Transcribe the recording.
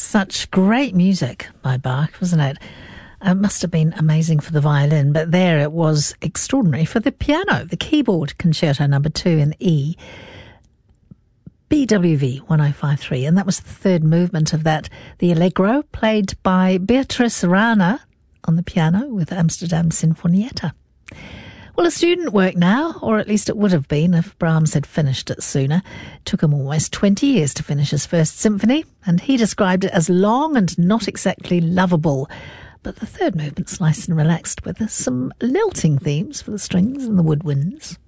such great music by Bach, wasn't it? It must have been amazing for the violin, but there it was extraordinary for the piano, the keyboard Concerto number 2 in E, BWV 1053, and that was the third movement of that, the Allegro, played by Beatrice Rana on the piano with Amsterdam Sinfonietta. Well, a student work now, or at least it would have been if Brahms had finished it sooner. It took him almost 20 years to finish his first symphony, and he described it as long and not exactly lovable. But the third movement's nice and relaxed with some lilting themes for the strings and the woodwinds.